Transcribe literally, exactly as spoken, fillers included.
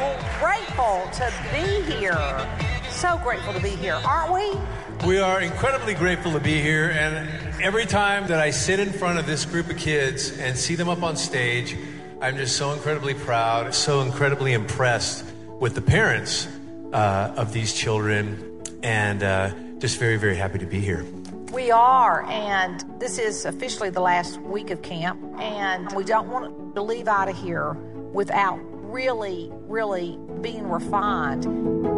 grateful to be here. So grateful to be here, aren't we? We are incredibly grateful to be here, and every time that I sit in front of this group of kids and see them up on stage, I'm just so incredibly proud, so incredibly impressed with the parents uh, of these children, and uh, just very, very happy to be here. We are, and this is officially the last week of camp, and we don't want to leave out of here without really, really being refined.